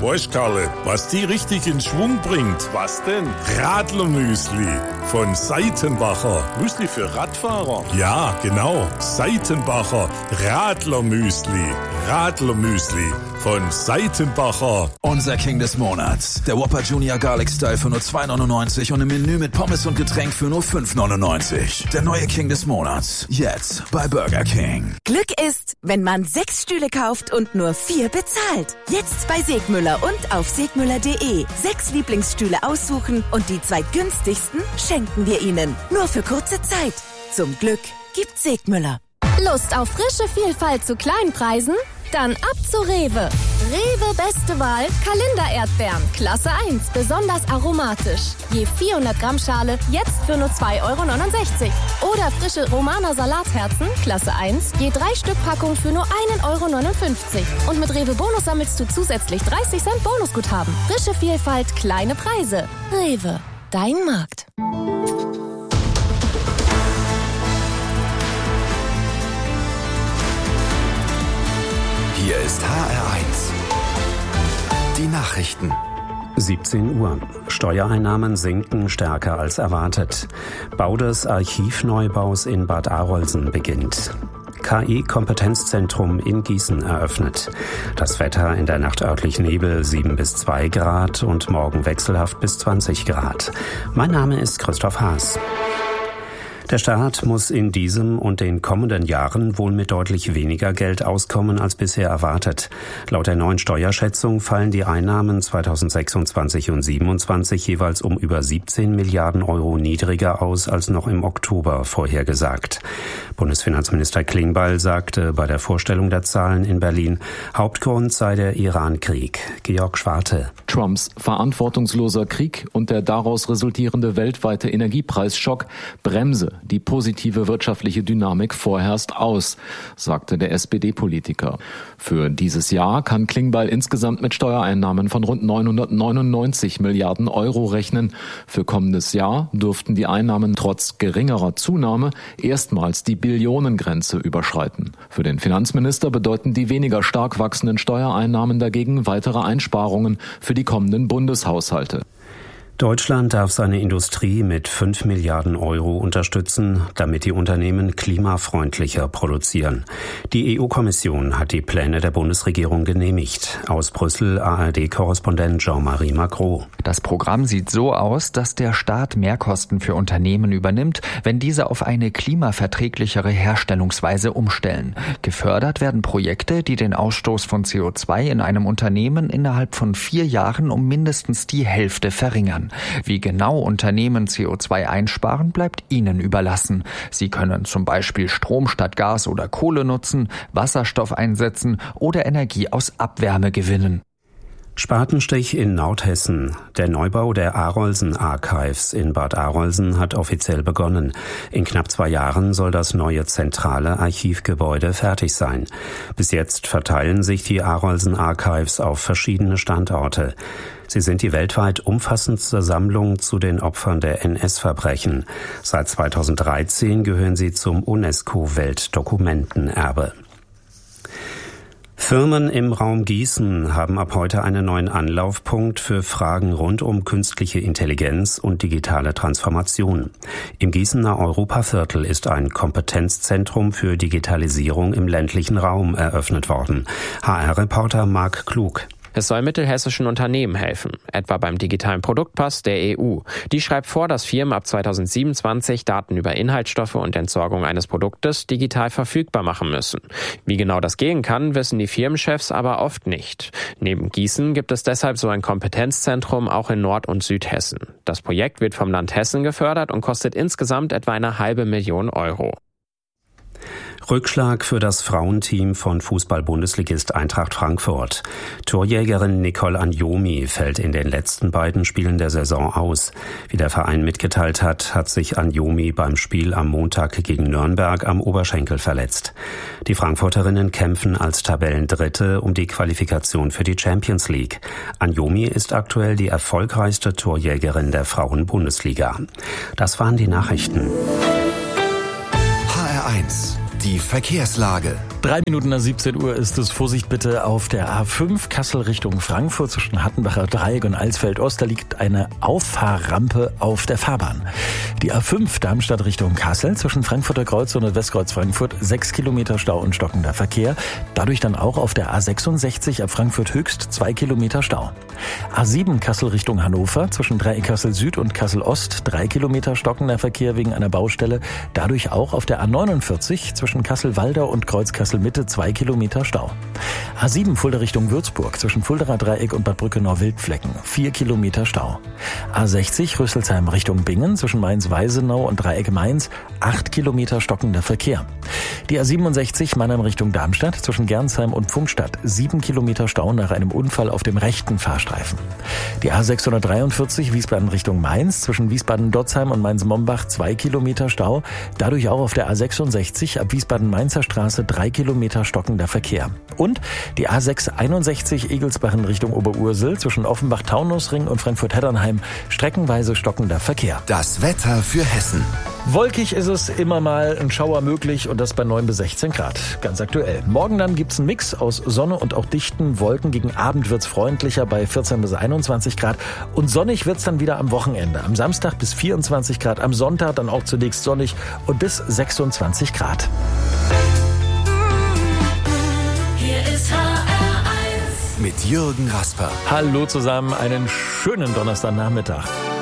Weißt, Karle, was die richtig in Schwung bringt? Was denn? Radlermüsli von Seitenbacher. Müsli für Radfahrer? Ja, genau. Seitenbacher Radlermüsli. Radlermüsli von Seitenbacher. Unser King des Monats. Der Whopper Junior Garlic Style für nur $2,99 und ein Menü mit Pommes und Getränk für nur $5,99. Der neue King des Monats. Jetzt bei Burger King. Glück ist, wenn man 6 Stühle kauft und nur 4 bezahlt. Jetzt bei Segmüller und auf segmüller.de. 6 Lieblingsstühle aussuchen und die 2 günstigsten schenken wir Ihnen. Nur für kurze Zeit. Zum Glück gibt Segmüller. Lust auf frische Vielfalt zu kleinen Preisen? Dann ab zu Rewe. Rewe beste Wahl, Kalender-Erdbeeren, Klasse 1, besonders aromatisch. Je 400 Gramm Schale, jetzt für nur €2,69. Oder frische Romaner Salatherzen, Klasse 1, je 3 Stück Packung für nur €1,59. Und mit Rewe Bonus sammelst du zusätzlich 30 Cent Bonusguthaben. Frische Vielfalt, kleine Preise. Rewe, dein Markt. Hier ist HR1. Die Nachrichten. 17 Uhr. Steuereinnahmen sinken stärker als erwartet. Bau des Archivneubaus in Bad Arolsen beginnt. KI-Kompetenzzentrum in Gießen eröffnet. Das Wetter in der Nacht örtlich Nebel 7 bis 2 Grad und morgen wechselhaft bis 20 Grad. Mein Name ist Christoph Haas. Der Staat muss in diesem und den kommenden Jahren wohl mit deutlich weniger Geld auskommen als bisher erwartet. Laut der neuen Steuerschätzung fallen die Einnahmen 2026 und 2027 jeweils um über 17 Milliarden Euro niedriger aus als noch im Oktober vorhergesagt. Bundesfinanzminister Klingbeil sagte bei der Vorstellung der Zahlen in Berlin, Hauptgrund sei der Iran-Krieg. Georg Schwarte. Trumps verantwortungsloser Krieg und der daraus resultierende weltweite Energiepreisschock bremse die positive wirtschaftliche Dynamik vorerst aus, sagte der SPD-Politiker. Für dieses Jahr kann Klingbeil insgesamt mit Steuereinnahmen von rund 999 Milliarden Euro rechnen. Für kommendes Jahr dürften die Einnahmen trotz geringerer Zunahme erstmals die Billionengrenze überschreiten. Für den Finanzminister bedeuten die weniger stark wachsenden Steuereinnahmen dagegen weitere Einsparungen für die kommenden Bundeshaushalte. Deutschland darf seine Industrie mit 5 Milliarden Euro unterstützen, damit die Unternehmen klimafreundlicher produzieren. Die EU-Kommission hat die Pläne der Bundesregierung genehmigt. Aus Brüssel ARD-Korrespondent Jean-Marie Macron. Das Programm sieht so aus, dass der Staat Mehrkosten für Unternehmen übernimmt, wenn diese auf eine klimaverträglichere Herstellungsweise umstellen. Gefördert werden Projekte, die den Ausstoß von CO2 in einem Unternehmen innerhalb von 4 Jahren um mindestens die Hälfte verringern. Wie genau Unternehmen CO2 einsparen, bleibt ihnen überlassen. Sie können zum Beispiel Strom statt Gas oder Kohle nutzen, Wasserstoff einsetzen oder Energie aus Abwärme gewinnen. Spatenstich in Nordhessen. Der Neubau der Arolsen Archives in Bad Arolsen hat offiziell begonnen. In knapp 2 Jahren soll das neue zentrale Archivgebäude fertig sein. Bis jetzt verteilen sich die Arolsen Archives auf verschiedene Standorte. Sie sind die weltweit umfassendste Sammlung zu den Opfern der NS-Verbrechen. Seit 2013 gehören sie zum UNESCO-Weltdokumentenerbe. Firmen im Raum Gießen haben ab heute einen neuen Anlaufpunkt für Fragen rund um künstliche Intelligenz und digitale Transformation. Im Gießener Europaviertel ist ein Kompetenzzentrum für Digitalisierung im ländlichen Raum eröffnet worden. HR-Reporter Marc Klug. Es soll mittelhessischen Unternehmen helfen, etwa beim digitalen Produktpass der EU. Die schreibt vor, dass Firmen ab 2027 Daten über Inhaltsstoffe und Entsorgung eines Produktes digital verfügbar machen müssen. Wie genau das gehen kann, wissen die Firmenchefs aber oft nicht. Neben Gießen gibt es deshalb so ein Kompetenzzentrum auch in Nord- und Südhessen. Das Projekt wird vom Land Hessen gefördert und kostet insgesamt etwa 500.000 Euro. Rückschlag für das Frauenteam von Fußball-Bundesligist Eintracht Frankfurt. Torjägerin Nicole Anjomi fällt in den letzten beiden Spielen der Saison aus. Wie der Verein mitgeteilt hat, hat sich Anjomi beim Spiel am Montag gegen Nürnberg am Oberschenkel verletzt. Die Frankfurterinnen kämpfen als Tabellendritte um die Qualifikation für die Champions League. Anjomi ist aktuell die erfolgreichste Torjägerin der Frauen-Bundesliga. Das waren die Nachrichten. HR1. Die Verkehrslage. 3 Minuten nach 17 Uhr ist es. Vorsicht bitte auf der A5 Kassel Richtung Frankfurt zwischen Hattenbacher Dreieck und Alsfeld-Ost. Da liegt eine Auffahrrampe auf der Fahrbahn. Die A5 Darmstadt Richtung Kassel zwischen Frankfurter Kreuz und Westkreuz Frankfurt 6 Kilometer Stau und stockender Verkehr. Dadurch dann auch auf der A66 ab Frankfurt Höchst 2 Kilometer Stau. A7 Kassel Richtung Hannover zwischen Dreieck Kassel Süd und Kassel Ost 3 Kilometer stockender Verkehr wegen einer Baustelle. Dadurch auch auf der A49 zwischen Kassel-Waldau und Kreuz Kassel Mitte 2 Kilometer Stau. A7 Fulda Richtung Würzburg zwischen Fulderer Dreieck und Bad Brückenau-Wildflecken 4 Kilometer Stau. A60 Rüsselsheim Richtung Bingen zwischen Mainz-Weisenau und Dreieck Mainz 8 Kilometer stockender Verkehr. Die A67 Mannheim Richtung Darmstadt zwischen Gernsheim und Pfungstadt 7 Kilometer Stau nach einem Unfall auf dem rechten Fahrstreifen. Die A643 Wiesbaden Richtung Mainz zwischen Wiesbaden-Dotzheim und Mainz-Mombach 2 Kilometer Stau. Dadurch auch auf der A66 ab Wiesbaden-Mainzer Straße 3 Kilometer stockender Verkehr. Und die A661 Egelsbach in Richtung Oberursel zwischen Offenbach-Taunusring und Frankfurt-Heddernheim streckenweise stockender Verkehr. Das Wetter für Hessen. Wolkig ist es, immer mal ein Schauer möglich und das bei 9 bis 16 Grad. Ganz aktuell. Morgen dann gibt's einen Mix aus Sonne und auch dichten Wolken. Gegen Abend wird's freundlicher bei 14 bis 21 Grad. Und sonnig wird's dann wieder am Wochenende. Am Samstag bis 24 Grad, am Sonntag dann auch zunächst sonnig und bis 26 Grad. Hier ist HR1 mit Jürgen Rasper. Hallo zusammen, einen schönen Donnerstagnachmittag.